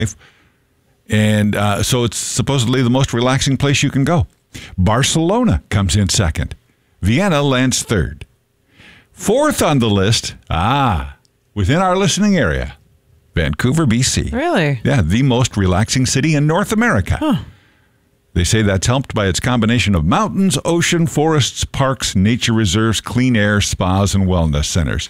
And so it's supposedly the most relaxing place you can go. Barcelona comes in second. Vienna lands third. Fourth on the list, within our listening area, Vancouver, BC. Really? Yeah, the most relaxing city in North America. Huh. They say that's helped by its combination of mountains, ocean, forests, parks, nature reserves, clean air, spas, and wellness centers.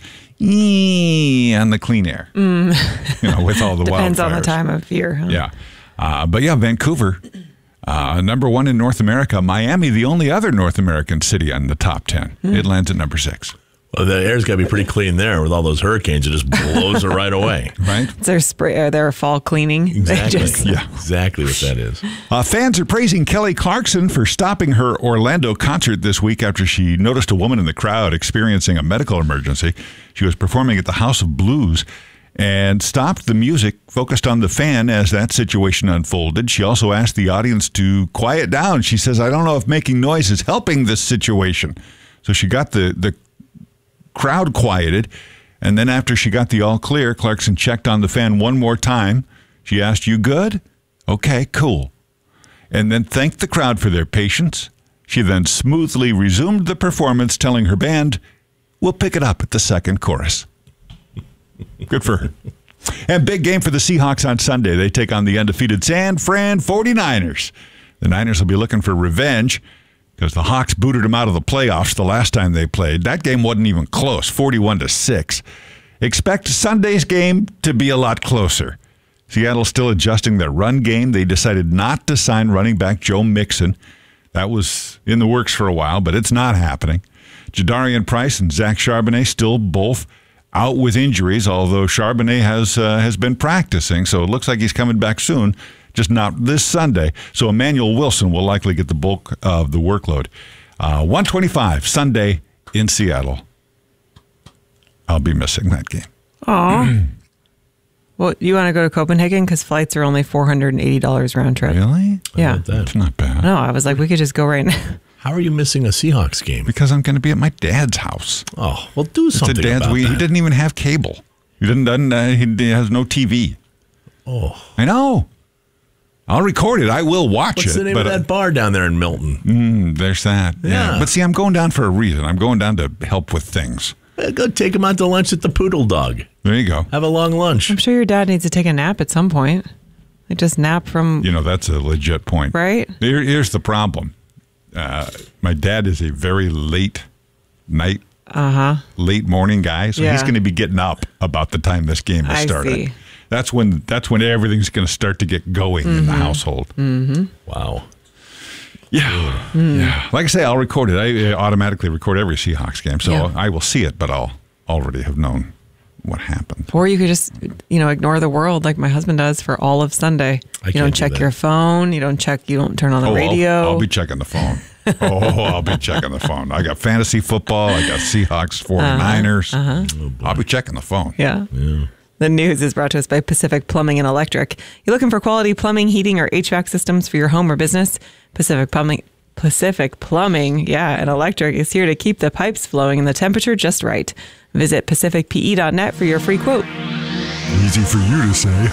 On the clean air. With all the Depends wildfires. on the time of year. Huh? Yeah. But yeah, Vancouver, number one in North America. Miami, the only other North American city on the top 10. It lands at number 6. Well, the air's got to be pretty clean there with all those hurricanes. It just blows it right away. Right? It's their spray, their fall cleaning. Exactly. Yeah. Exactly what that is. Fans are praising Kelly Clarkson for stopping her Orlando concert this week after she noticed a woman in the crowd experiencing a medical emergency. She was performing at the House of Blues and stopped the music, focused on the fan as that situation unfolded. She also asked the audience to quiet down. She says, I don't know if making noise is helping this situation. So she got the crowd quieted, and then after she got the all clear, Clarkson checked on the fan one more time. She asked, you good? Okay, cool. And then thanked the crowd for their patience. She then smoothly resumed the performance, telling her band, we'll pick it up at the second chorus. Good for her. And big game for the Seahawks on Sunday. They take on the undefeated San Fran 49ers. The Niners will be looking for revenge because the Hawks booted them out of the playoffs the last time they played. That game wasn't even close, 41-6. Expect Sunday's game to be a lot closer. Seattle's still adjusting their run game. They decided not to sign running back Joe Mixon. That was in the works for a while, but it's not happening. Jadarian Price and Zach Charbonnet still both out with injuries, although Charbonnet has been practicing, so it looks like he's coming back soon. Just not this Sunday. So Emmanuel Wilson will likely get the bulk of the workload. 1:25 Sunday in Seattle. I'll be missing that game. Aw. Well, you want to go to Copenhagen? Because flights are only $480 round trip. Really? Yeah. That's not bad. No, I was like, we could just go right now. How are you missing a Seahawks game? Because I'm going to be at my dad's house. Oh, well, do something about that. He didn't even have cable. He has no TV. Oh. I know. I'll record it. I will watch What's it. the name of that bar down there in Milton? There's that. Yeah. But see, I'm going down for a reason. I'm going down to help with things. Go take him out to lunch at the Poodle Dog. There you go. Have a long lunch. I'm sure your dad needs to take a nap at some point. Like just nap from... That's a legit point. Right? Here's the problem. My dad is a very late night, late morning guy, so he's going to be getting up about the time this game is starting. See. That's when everything's going to start to get going in the household. Mm-hmm. Wow. Yeah. Yeah. Like I say, I'll record it. I automatically record every Seahawks game, so I will see it, but I'll already have known what happened. Or you could just, ignore the world like my husband does for all of Sunday. You don't check your phone. You don't turn on the radio. I'll be checking the phone. I'll be checking the phone. I got fantasy football. I got Seahawks, 49ers. I'll be checking the phone. Yeah. The news is brought to us by Pacific Plumbing and Electric. You looking for quality plumbing, heating, or HVAC systems for your home or business? Pacific Plumbing, and Electric is here to keep the pipes flowing and the temperature just right. Visit pacificpe.net for your free quote. Easy for you to say.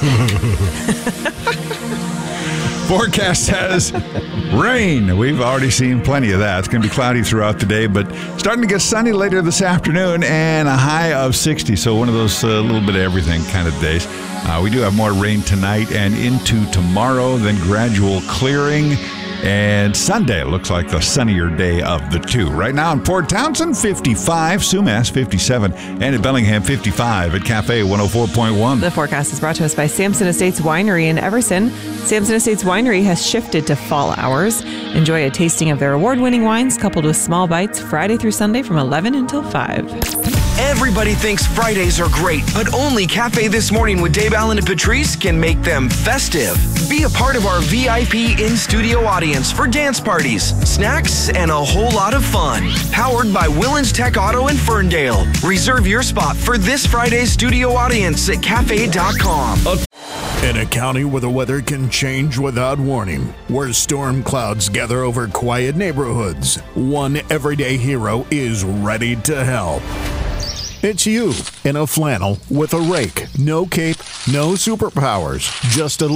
Forecast says rain. We've already seen plenty of that. It's going to be cloudy throughout the day, but starting to get sunny later this afternoon and a high of 60. So one of those little bit of everything kind of days. We do have more rain tonight and into tomorrow, then gradual clearing. And Sunday looks like the sunnier day of the two. Right now in Port Townsend, 55, Sumas, 57, and at Bellingham, 55 at Cafe 104.1. The forecast is brought to us by Samson Estates Winery in Everson. Samson Estates Winery has shifted to fall hours. Enjoy a tasting of their award-winning wines coupled with small bites Friday through Sunday from 11 until 5. Everybody thinks Fridays are great, but only Cafe This Morning with Dave Allen and Patrice can make them festive. Be a part of our VIP in-studio audience for dance parties, snacks, and a whole lot of fun. Powered by Willens Tech Auto in Ferndale. Reserve your spot for this Friday's studio audience at cafe.com. In a county where the weather can change without warning, where storm clouds gather over quiet neighborhoods, one everyday hero is ready to help. It's you in a flannel with a rake, no cape, no superpowers, just a